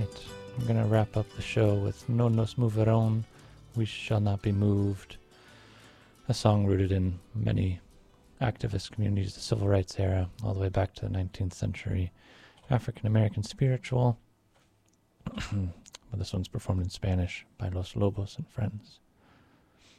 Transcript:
Alright, I'm going to wrap up the show with No Nos Moverón, We Shall Not Be Moved, a song rooted in many activist communities, the Civil Rights era, all the way back to the 19th century, African-American spiritual. But this one's performed in Spanish by Los Lobos and Friends.